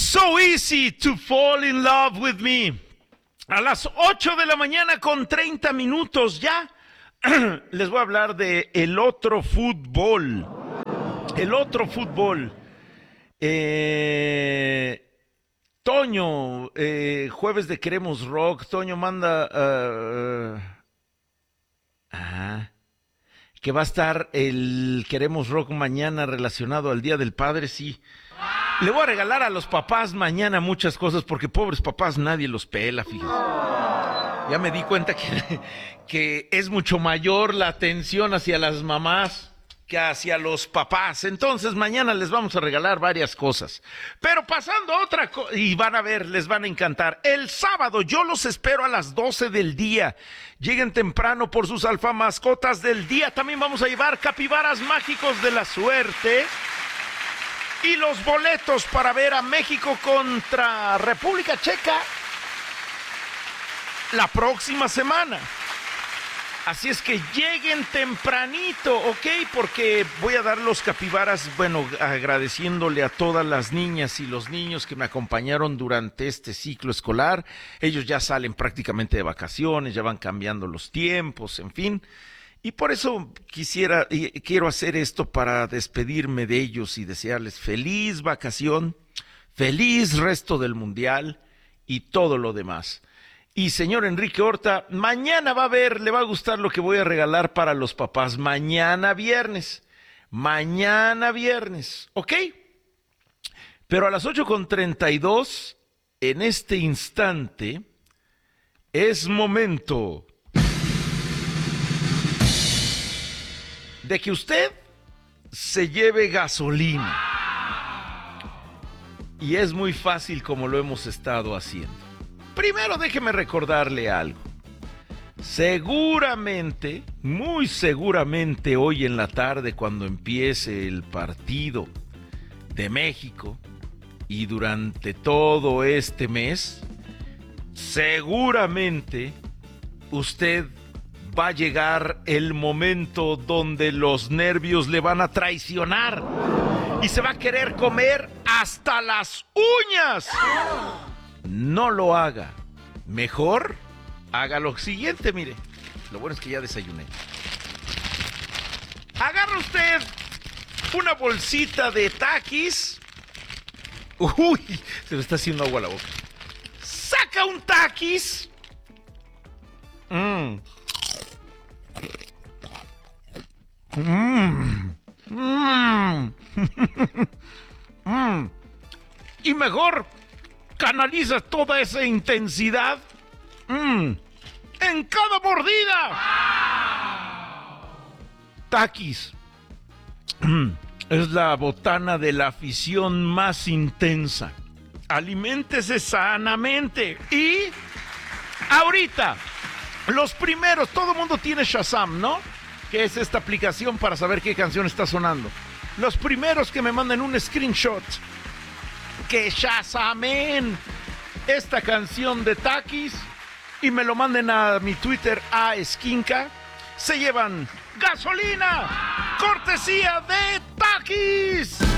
So easy to fall in love with me. A las 8 de la mañana con 30 minutos ya les voy a hablar de el otro fútbol. El otro fútbol. Toño, jueves de Queremos Rock. Toño manda... que va a estar el Queremos Rock mañana relacionado al Día del Padre, sí. Le voy a regalar a los papás mañana muchas cosas porque pobres papás nadie los pela, fíjense. Ya me di cuenta que es mucho mayor la atención hacia las mamás que hacia los papás. Entonces mañana les vamos a regalar varias cosas. Pero pasando a otra cosa, y van a ver, les van a encantar. El sábado yo los espero a las 12 del día. Lleguen temprano por sus alfamascotas del día. También vamos a llevar capibaras mágicos de la suerte. Y los boletos para ver a México contra República Checa la próxima semana. Así es que lleguen tempranito, ¿ok? Porque voy a dar los capibaras, bueno, agradeciéndole a todas las niñas y los niños que me acompañaron durante este ciclo escolar. Ellos ya salen prácticamente de vacaciones, ya van cambiando los tiempos, en fin. Y por eso quiero hacer esto para despedirme de ellos y desearles feliz vacación, feliz resto del mundial y todo lo demás. Y señor Enrique Horta, mañana le va a gustar lo que voy a regalar para los papás. Mañana viernes, ¿ok? Pero a las 8:32, en este instante, es momento de que usted se lleve gasolina. Y es muy fácil como lo hemos estado haciendo. Primero déjeme recordarle algo. Seguramente, muy seguramente hoy en la tarde cuando empiece el partido de México y durante todo este mes, seguramente usted va a llegar el momento donde los nervios le van a traicionar y se va a querer comer hasta las uñas. No lo haga. Mejor haga lo siguiente, mire. Lo bueno es que ya desayuné. Agarra usted una bolsita de Takis. Uy, se me está haciendo agua a la boca. Saca un Takis. Y mejor canaliza toda esa intensidad en cada mordida. Takis es la botana de la afición más intensa. Aliméntese sanamente. Y ahorita, los primeros, todo el mundo tiene Shazam, ¿no? Que es esta aplicación para saber qué canción está sonando. Los primeros que me manden un screenshot que shazamen esta canción de Takis y me lo manden a mi Twitter a Esquinca, se llevan gasolina cortesía de Takis.